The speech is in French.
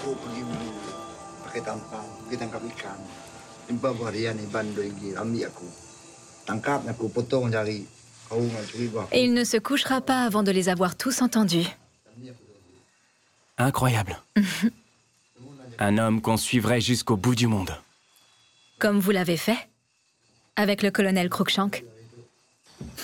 Et il ne se couchera pas avant de les avoir tous entendus. Incroyable. Un homme qu'on suivrait jusqu'au bout du monde. Comme vous l'avez fait, avec le colonel Cruikshank.